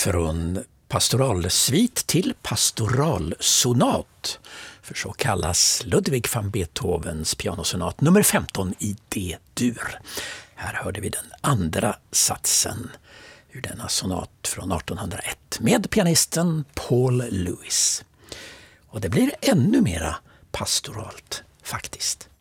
Från pastoralsvit till pastoralsonat, för så kallas Ludwig van Beethovens pianosonat nummer 15 i D-dur. Här hörde vi den andra satsen ur denna sonat från 1801 med pianisten Paul Lewis. Och det blir ännu mera pastoralt faktiskt.